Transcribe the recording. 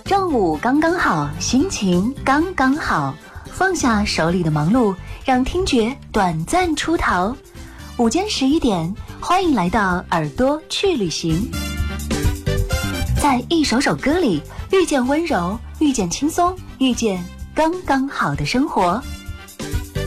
正午刚刚好，心情刚刚好，放下手里的忙碌，让听觉短暂出逃。午间11点，欢迎来到耳朵去旅行。在一首首歌里，遇见温柔，遇见轻松，遇见刚刚好的生活。